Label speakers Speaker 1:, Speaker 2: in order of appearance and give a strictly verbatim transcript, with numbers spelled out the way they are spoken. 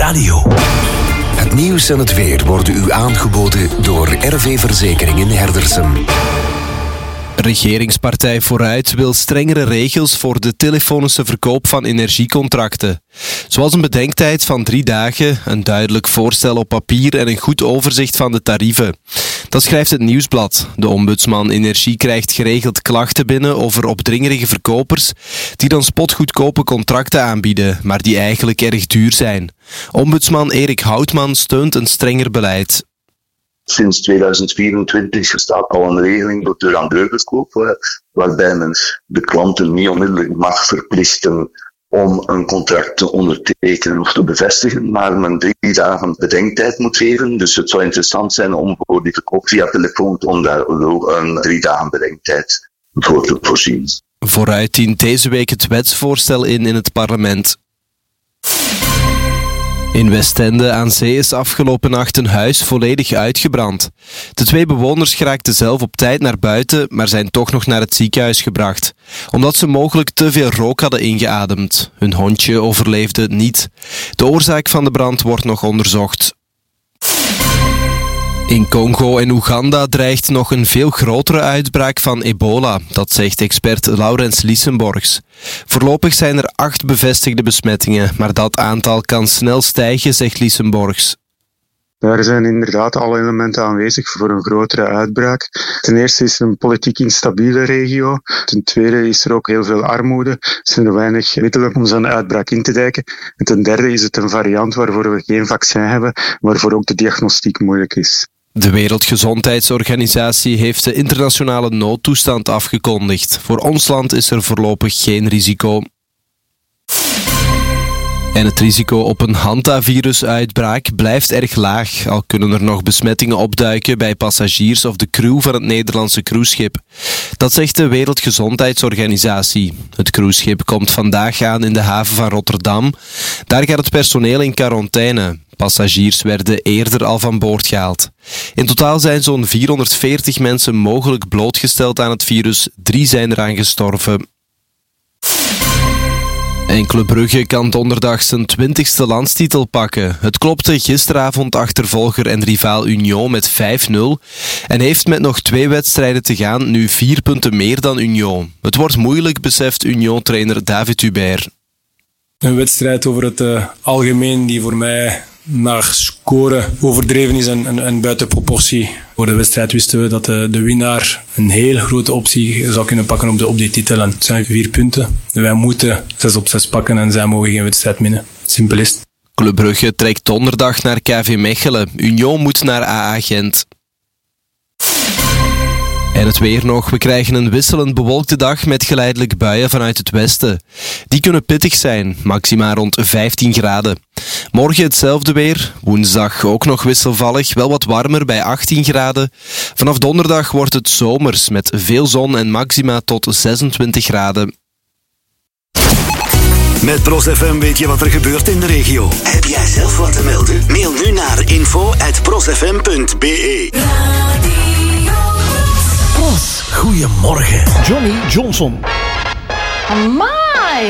Speaker 1: Radio. Het nieuws en het weer worden u aangeboden door R V Verzekeringen Herdersum.
Speaker 2: Regeringspartij Vooruit wil strengere regels voor de telefonische verkoop van energiecontracten. Zoals een bedenktijd van drie dagen, een duidelijk voorstel op papier en een goed overzicht van de tarieven. Dat schrijft het Nieuwsblad. De ombudsman Energie krijgt geregeld klachten binnen over opdringerige verkopers die dan spotgoedkope contracten aanbieden, maar die eigenlijk erg duur zijn. Ombudsman Erik Houtman steunt een strenger beleid.
Speaker 3: Sinds tweeduizend vierentwintig bestaat al een regeling door de aandeurverkoop, waarbij men de klanten niet onmiddellijk mag verplichten om een contract te ondertekenen of te bevestigen, maar men drie dagen bedenktijd moet geven. Dus het zou interessant zijn om voor die verkoop via telefoon om daar een drie dagen bedenktijd voor te voorzien.
Speaker 2: Vooruit dient deze week het wetsvoorstel in in het parlement. In Westende aan Zee is afgelopen nacht een huis volledig uitgebrand. De twee bewoners geraakten zelf op tijd naar buiten, maar zijn toch nog naar het ziekenhuis gebracht, omdat ze mogelijk te veel rook hadden ingeademd. Hun hondje overleefde het niet. De oorzaak van de brand wordt nog onderzocht. In Congo en Oeganda dreigt nog een veel grotere uitbraak van ebola, dat zegt expert Laurens Liesenborgs. Voorlopig zijn er acht bevestigde besmettingen, maar dat aantal kan snel stijgen, zegt Liesenborgs.
Speaker 4: Daar zijn inderdaad alle elementen aanwezig voor een grotere uitbraak. Ten eerste is het een politiek instabiele regio. Ten tweede is er ook heel veel armoede. Er zijn er weinig middelen om zo'n uitbraak in te dijken. En ten derde is het een variant waarvoor we geen vaccin hebben, waarvoor ook de diagnostiek moeilijk is.
Speaker 2: De Wereldgezondheidsorganisatie heeft de internationale noodtoestand afgekondigd. Voor ons land is er voorlopig geen risico. En het risico op een hantavirusuitbraak blijft erg laag, al kunnen er nog besmettingen opduiken bij passagiers of de crew van het Nederlandse cruiseschip. Dat zegt de Wereldgezondheidsorganisatie. Het cruiseschip komt vandaag aan in de haven van Rotterdam. Daar gaat het personeel in quarantaine. Passagiers werden eerder al van boord gehaald. In totaal zijn zo'n vierhonderdveertig mensen mogelijk blootgesteld aan het virus. Drie zijn eraan gestorven. En Club Brugge kan donderdag zijn twintigste landstitel pakken. Het klopte gisteravond achtervolger en rivaal Union met vijf nul en heeft met nog twee wedstrijden te gaan nu vier punten meer dan Union. Het wordt moeilijk, beseft Union-trainer David Hubert.
Speaker 5: Een wedstrijd over het uh, algemeen die voor mij naar scoren overdreven is en, en, en buiten proportie. Voor de wedstrijd wisten we dat de, de winnaar een heel grote optie zou kunnen pakken op, de, op die titel. En het zijn vier punten. Wij moeten zes op zes pakken en zij mogen geen wedstrijd winnen. Simpel is het.
Speaker 2: Club Brugge trekt donderdag naar K V Mechelen. Union moet naar A A Gent. En het weer nog. We krijgen een wisselend bewolkte dag met geleidelijk buien vanuit het westen. Die kunnen pittig zijn, maxima rond vijftien graden. Morgen hetzelfde weer. Woensdag ook nog wisselvallig, wel wat warmer bij achttien graden. Vanaf donderdag wordt het zomers met veel zon en maxima tot zesentwintig graden.
Speaker 1: Met ProsF M weet je wat er gebeurt in de regio. Heb jij zelf wat te melden? Mail nu naar info at prosfm punt b e. Pros, goeiemorgen.
Speaker 6: Johnny Johnson.
Speaker 7: Amai!